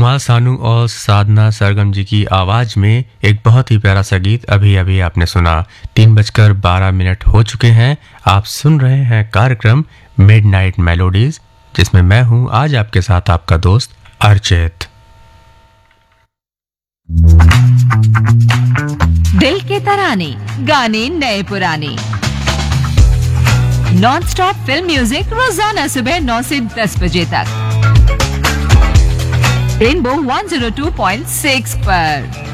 कुमार सानू और साधना सरगम जी की आवाज में एक बहुत ही प्यारा सा गीत अभी अभी आपने सुना। 3:12 हो चुके हैं। आप सुन रहे हैं कार्यक्रम मिडनाइट मेलोडीज, जिसमें मैं हूं आज आपके साथ आपका दोस्त अर्चित। दिल के तराने, गाने नए पुराने, नॉन स्टॉप फिल्म म्यूजिक रोजाना सुबह 9 से 10 बजे तक रेनबो 102.6 पर।